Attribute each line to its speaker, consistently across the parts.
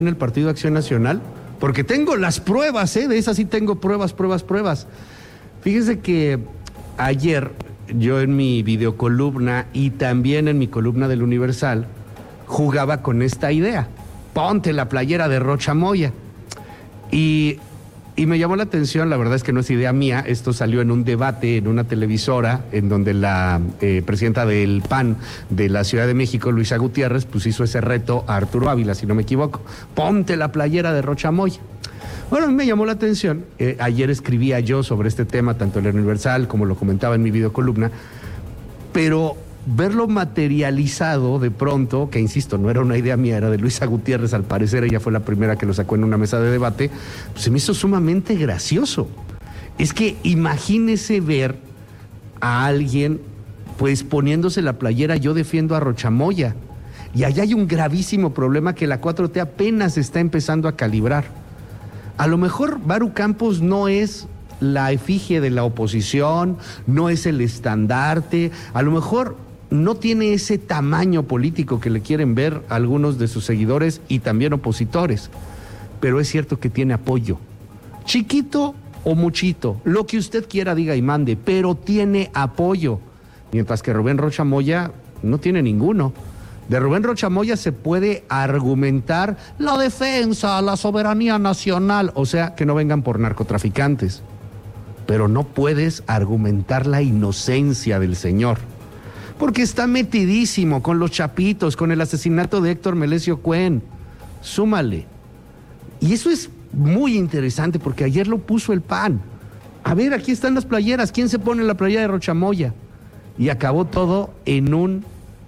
Speaker 1: en el Partido Acción Nacional, porque tengo las pruebas, de esas sí tengo pruebas. Fíjese que ayer yo en mi videocolumna y también en mi columna del Universal jugaba con esta idea: ponte la playera de Rocha Moya. Y me llamó la atención, la verdad es que no es idea mía, esto salió en un debate en una televisora en donde la presidenta del PAN de la Ciudad de México, Luisa Gutiérrez, pues hizo ese reto a Arturo Ávila, si no me equivoco: ponte la playera de Rocha Moya. Bueno, a mí me llamó la atención, ayer escribía yo sobre este tema, tanto en el Universal como lo comentaba en mi videocolumna, pero verlo materializado de pronto, que insisto, no era una idea mía, era de Luisa Gutiérrez, al parecer ella fue la primera que lo sacó en una mesa de debate, pues se me hizo sumamente gracioso. Es que imagínese ver a alguien pues poniéndose la playera "yo defiendo a Rocha Moya", y allá hay un gravísimo problema que la 4T apenas está empezando a calibrar. A lo mejor Maru Campos no es la efigie de la oposición, no es el estandarte, a lo mejor no tiene ese tamaño político que le quieren ver algunos de sus seguidores y también opositores, pero es cierto que tiene apoyo, chiquito o muchito, lo que usted quiera, diga y mande, pero tiene apoyo, mientras que Rubén Rocha Moya no tiene ninguno. De Rubén Rocha Moya se puede argumentar la defensa, la soberanía nacional, o sea, que no vengan por narcotraficantes, pero no puedes argumentar la inocencia del señor, porque está metidísimo con los chapitos, con el asesinato de Héctor Melesio Cuen. Súmale. Y eso es muy interesante porque ayer lo puso el PAN. A ver, aquí están las playeras. ¿Quién se pone la playera de Rocha Moya? Y acabó todo en un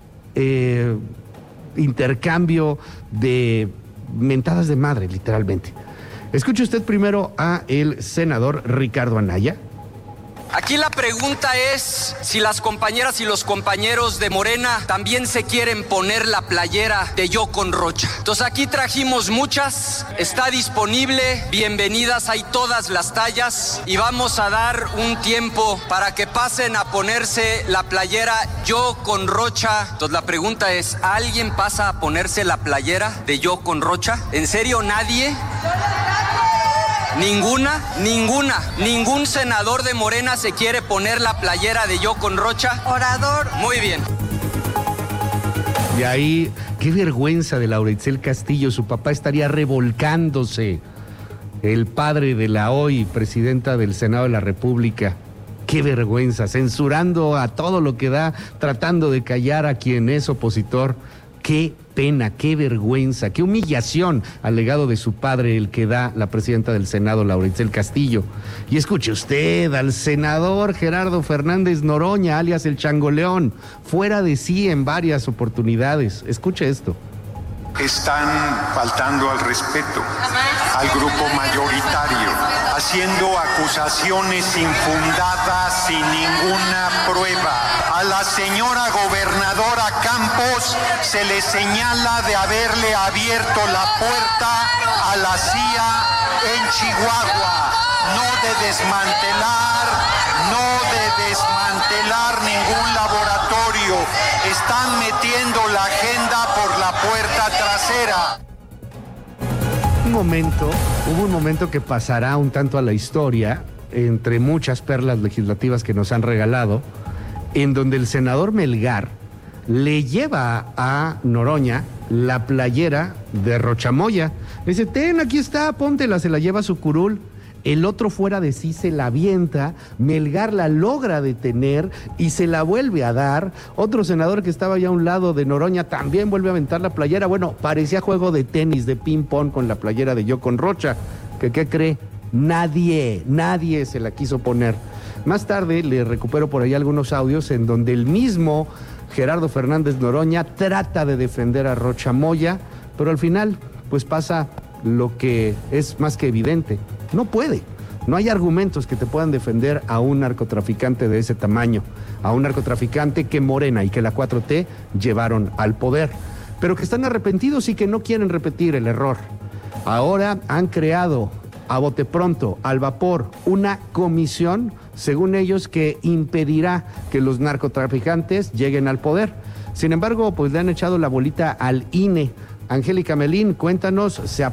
Speaker 1: intercambio de mentadas de madre, literalmente. Escuche usted primero a el senador Ricardo Anaya.
Speaker 2: Aquí la pregunta es si las compañeras y los compañeros de Morena también se quieren poner la playera de "yo con Rocha". Entonces aquí trajimos muchas, está disponible, bienvenidas, hay todas las tallas y vamos a dar un tiempo para que pasen a ponerse la playera "yo con Rocha". Entonces la pregunta es, ¿alguien pasa a ponerse la playera de "yo con Rocha"? ¿En serio nadie? Ningún senador de Morena se quiere poner la playera de "yo con Rocha".
Speaker 3: Orador.
Speaker 2: Muy bien.
Speaker 1: Y ahí, qué vergüenza de Laura Itzel Castillo, su papá estaría revolcándose, el padre de la hoy presidenta del Senado de la República. Qué vergüenza, censurando a todo lo que da, tratando de callar a quien es opositor. Qué pena, qué vergüenza, qué humillación al legado de su padre el que da la presidenta del Senado, Laura Itzel Castillo. Y escuche usted al senador Gerardo Fernández Noroña, alias el Changoleón, fuera de sí en varias oportunidades. Escuche esto.
Speaker 4: Están faltando al respeto al grupo mayoritario, haciendo acusaciones infundadas sin ninguna prueba. A la señora gobernadora Campos se le señala de haberle abierto la puerta a la CIA en Chihuahua, no de desmantelar ningún laboratorio. Están metiendo la agenda por la puerta trasera.
Speaker 1: Hubo un momento que pasará un tanto a la historia, entre muchas perlas legislativas que nos han regalado, en donde el senador Melgar le lleva a Noroña la playera de Rocha Moya. Le dice, ten, aquí está, póntela, se la lleva a su curul. El otro fuera de sí se la avienta, Melgar la logra detener y se la vuelve a dar. Otro senador que estaba ya a un lado de Noroña también vuelve a aventar la playera. Bueno, parecía juego de tenis, de ping-pong con la playera de "yo con Rocha". ¿Qué cree? Nadie se la quiso poner. Más tarde le recupero por ahí algunos audios en donde el mismo Gerardo Fernández Noroña trata de defender a Rocha Moya, pero al final pues pasa lo que es más que evidente. No puede. No hay argumentos que te puedan defender a un narcotraficante de ese tamaño, a un narcotraficante que Morena y que la 4T llevaron al poder, pero que están arrepentidos y que no quieren repetir el error. Ahora han creado a bote pronto, al vapor, una comisión, según ellos, que impedirá que los narcotraficantes lleguen al poder. Sin embargo, pues le han echado la bolita al INE Angélica Melín, cuéntanos, ¿se